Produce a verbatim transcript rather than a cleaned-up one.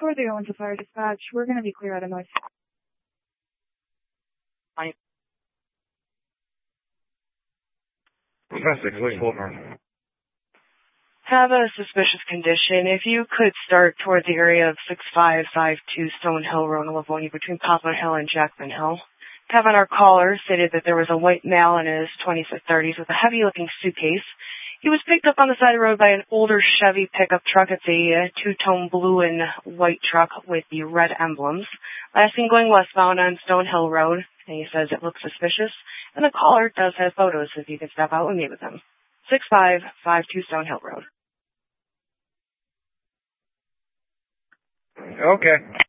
four three one to Fire Dispatch. We're going to be clear out of noise. Fine. Domestic, wait, hold on. Have a suspicious condition. If you could start toward the area of six five five two Stone Hill Road in Livonia between Poplar Hill and Jackman Hill. Kevin, our caller, stated that there was a white male in his twenties or thirties with a heavy-looking suitcase. He was picked up on the side of the road by an older Chevy pickup truck. It's a two-tone blue and white truck with the red emblems. Last seen going westbound on Stone Hill Road, and he says it looks suspicious. And the caller does have photos if you could step out and meet with him. six five five two Stone Hill Road. Okay.